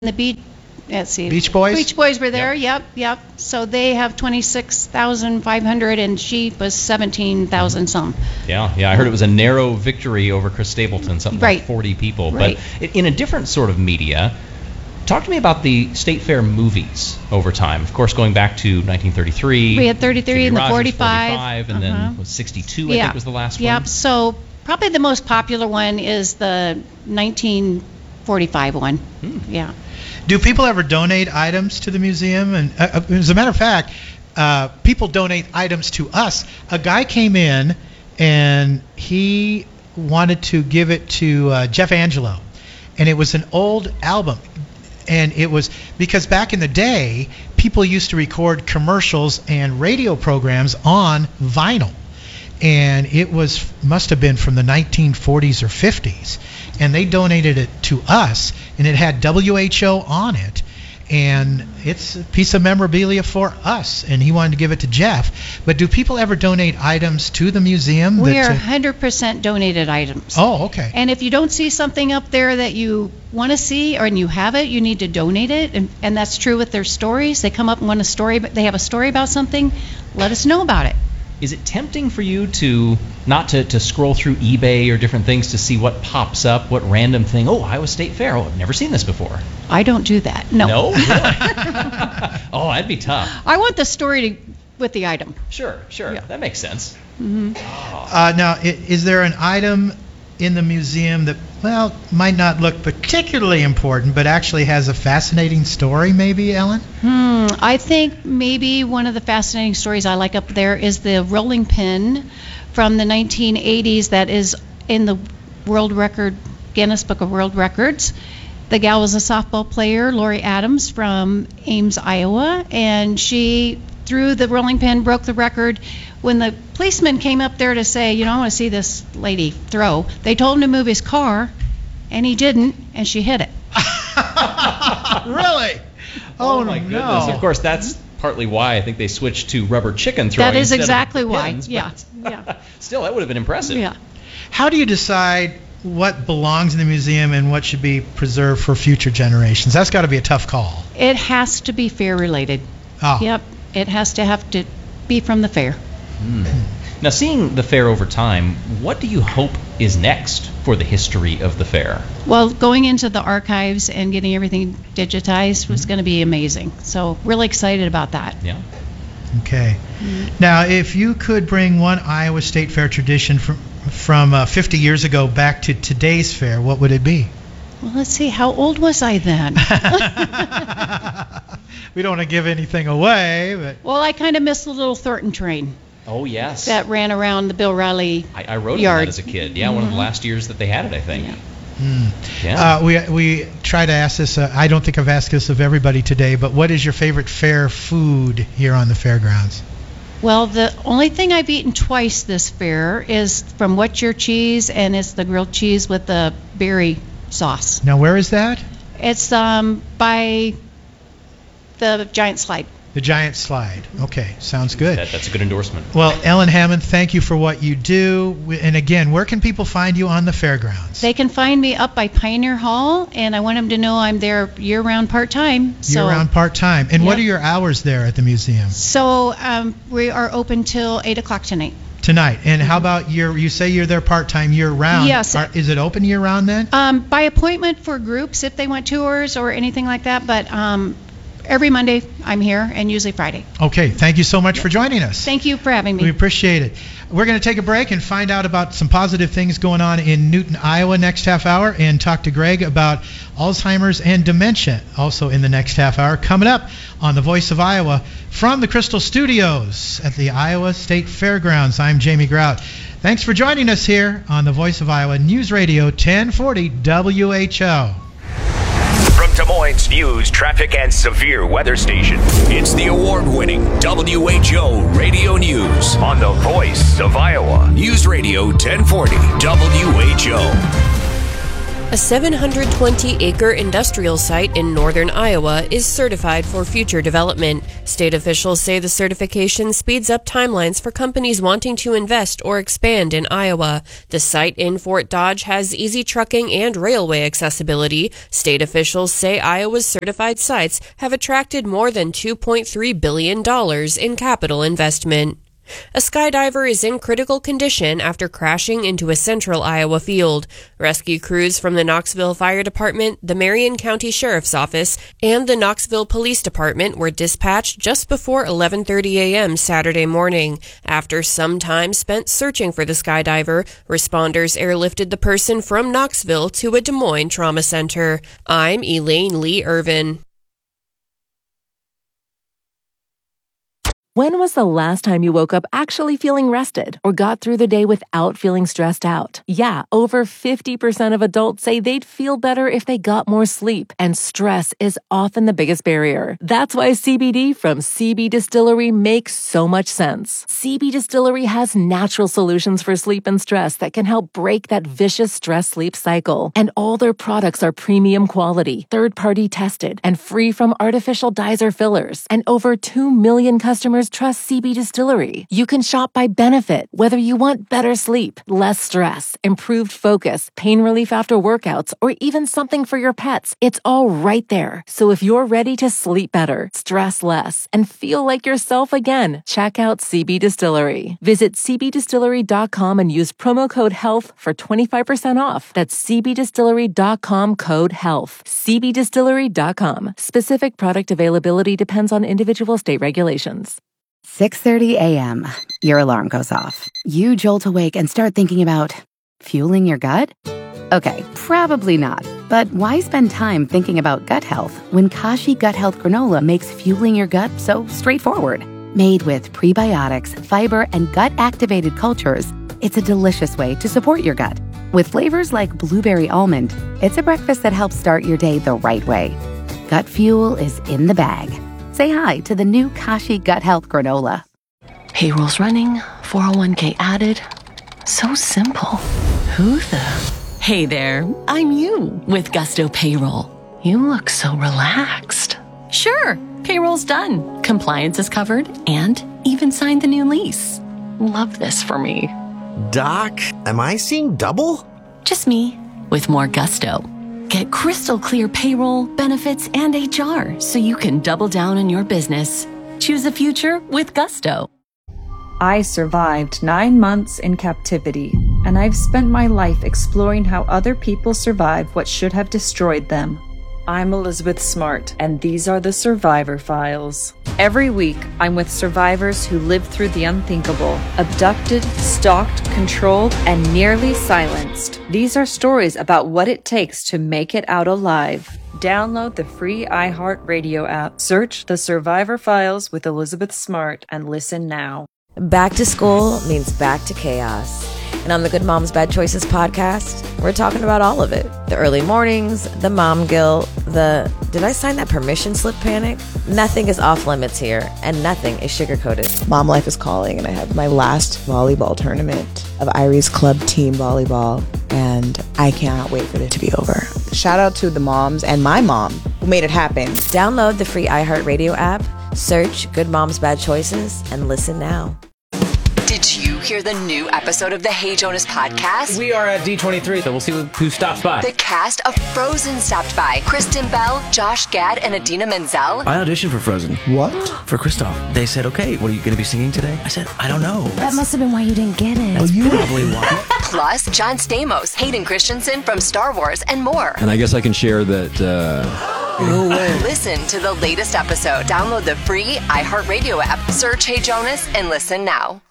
the Beach, let's see. Beach Boys? Beach Boys were there, yep. So they have 26,500 and she was 17,000 some. Yeah, I heard it was a narrow victory over Chris Stapleton, something like 40 people. Right. But in a different sort of media, talk to me about the State Fair movies over time. Of course, going back to 1933. We had 33 Jimmy and the Rogers, 45. And then was 62, I think was the last one. Yep, so probably the most popular one is the 1945 one. Yeah. Do people ever donate items to the museum? And as a matter of fact, people donate items to us. A guy came in and he wanted to give it to Jeff Angelo, and it was an old album. And it was because back in the day, people used to record commercials and radio programs on vinyl. And it must have been from the 1940s or 50s. And they donated it to us, and it had WHO on it. And it's a piece of memorabilia for us, and he wanted to give it to Jeff. But do people ever donate items to the museum? We are 100% donated items. Oh, okay. And if you don't see something up there that you want to see, and you have it, you need to donate it. And that's true with their stories. They come up and want a story, but they have a story about something, let us know about it. Is it tempting for you to not to scroll through eBay or different things to see what pops up, what random thing? Oh, Iowa State Fair. Oh, I've never seen this before. I don't do that. No. No? Really? Oh, that'd be tough. I want the story with the item. Sure. Yeah. That makes sense. Mm-hmm. Now, is there an item in the museum that, well, might not look particularly important, but actually has a fascinating story, maybe, Ellen? I think maybe one of the fascinating stories I like up there is the rolling pin from the 1980s that is in the Guinness Book of World Records. The gal was a softball player, Lori Adams from Ames, Iowa, and she threw the rolling pin, broke the record. When the policeman came up there to say, I want to see this lady throw, they told him to move his car, and he didn't, and she hit it. Really? Oh my goodness. No. Of course, that's partly why I think they switched to rubber chicken throwing. That is instead exactly of why. pins, Yeah. Still, that would have been impressive. Yeah. How do you decide what belongs in the museum and what should be preserved for future generations? That's got to be a tough call. It has to be fair related. Oh. Yep. It has to have to be from the fair. Now, seeing the fair over time, what do you hope is next for the history of the fair? Well, going into the archives and getting everything digitized was going to be amazing. So really excited about that. Yeah. Okay. Now, if you could bring one Iowa State Fair tradition from 50 years ago back to today's fair, what would it be? Well, let's see. How old was I then? We don't want to give anything away, but... Well, I kind of missed the little Thornton train. Oh, yes. That ran around the Bill Riley I rode yard. on that as a kid. Yeah, one of the last years that they had it, I think. Yeah. We try to ask this. I don't think I've asked this of everybody today, but what is your favorite fair food here on the fairgrounds? Well, the only thing I've eaten twice this fair is from What's Your Cheese, and it's the grilled cheese with the berry sauce. Now, where is that? It's by the Giant Slide. The Giant Slide. Okay, sounds good. That's a good endorsement. Well, Ellen Hammond, thank you for what you do. And again, where can people find you on the fairgrounds? They can find me up by Pioneer Hall, and I want them to know I'm there year-round part-time. Year-round part-time. And what Yep. are your hours there at the museum? So we are open till 8 o'clock tonight. Tonight. And how about you say you're there part-time year-round. Yes. Is it open year-round then? By appointment for groups if they want tours or anything like that, but every Monday I'm here, and usually Friday. Okay, thank you so much for joining us. Thank you for having me. We appreciate it. We're going to take a break and find out about some positive things going on in Newton, Iowa next half hour, and talk to Greg about Alzheimer's and dementia also in the next half hour. Coming up on The Voice of Iowa from the Crystal Studios at the Iowa State Fairgrounds. I'm Jamie Grout. Thanks for joining us here on The Voice of Iowa News Radio 1040 WHO. From Des Moines News, traffic, and severe weather station, it's the award-winning WHO Radio News on the Voice of Iowa. News Radio 1040 WHO. A 720-acre industrial site in northern Iowa is certified for future development. State officials say the certification speeds up timelines for companies wanting to invest or expand in Iowa. The site in Fort Dodge has easy trucking and railway accessibility. State officials say Iowa's certified sites have attracted more than $2.3 billion in capital investment. A skydiver is in critical condition after crashing into a central Iowa field. Rescue crews from the Knoxville Fire Department, the Marion County Sheriff's Office, and the Knoxville Police Department were dispatched just before 11:30 a.m. Saturday morning. After some time spent searching for the skydiver, responders airlifted the person from Knoxville to a Des Moines trauma center. I'm Elaine Lee Irvin. When was the last time you woke up actually feeling rested or got through the day without feeling stressed out? Yeah, over 50% of adults say they'd feel better if they got more sleep, and stress is often the biggest barrier. That's why CBD from CB Distillery makes so much sense. CB Distillery has natural solutions for sleep and stress that can help break that vicious stress-sleep cycle. And all their products are premium quality, third-party tested, and free from artificial dyes or fillers. And over 2 million customers trust CB Distillery. You can shop by benefit, whether you want better sleep, less stress, improved focus, pain relief after workouts, or even something for your pets. It's all right there. So if you're ready to sleep better, stress less, and feel like yourself again, check out CB Distillery. Visit cbdistillery.com and use promo code HEALTH for 25% off. That's cbdistillery.com code HEALTH. cbdistillery.com. Specific product availability depends on individual state regulations. 6:30 a.m. Your alarm goes off. You jolt awake and start thinking about fueling your gut? Okay, probably not. But why spend time thinking about gut health when Kashi Gut Health Granola makes fueling your gut so straightforward? Made with prebiotics, fiber, and gut-activated cultures, it's a delicious way to support your gut. With flavors like blueberry almond, it's a breakfast that helps start your day the right way. Gut fuel is in the bag. Say hi to the new Kashi Gut Health Granola. Payroll's running, 401k added. So simple. Who the? Hey there, I'm you with Gusto Payroll. You look so relaxed. Sure, payroll's done. Compliance is covered and even signed the new lease. Love this for me. Doc, am I seeing double? Just me with more gusto. Get crystal clear payroll, benefits, and HR so you can double down on your business. Choose a future with Gusto. I survived 9 months in captivity, and I've spent my life exploring how other people survive what should have destroyed them. I'm Elizabeth Smart, and these are the Survivor Files. Every week, I'm with survivors who lived through the unthinkable, abducted, stalked, controlled, and nearly silenced. These are stories about what it takes to make it out alive. Download the free iHeartRadio app. Search The Survivor Files with Elizabeth Smart and listen now. Back to school means back to chaos. And on the Good Moms Bad Choices podcast, we're talking about all of it. The early mornings, the mom guilt, the did I sign that permission slip panic? Nothing is off limits here, and nothing is sugar-coated. Mom life is calling, and I have my last volleyball tournament of Irie's club team volleyball, and I cannot wait for it to be over. Shout out to the moms and my mom who made it happen. Download the free iHeartRadio app, search Good Moms Bad Choices, and listen now. Did you hear the new episode of the Hey Jonas podcast? We are at D23, so we'll see who stops by. The cast of Frozen stopped by. Kristen Bell, Josh Gad, and Idina Menzel. I auditioned for Frozen. What? For Kristoff. They said, okay, what are you going to be singing today? I said, I don't know. That must have been why you didn't get it. That's probably why. Plus, John Stamos, Hayden Christensen from Star Wars, and more. And I guess I can share that... No way. Listen to the latest episode. Download the free iHeartRadio app. Search Hey Jonas and listen now.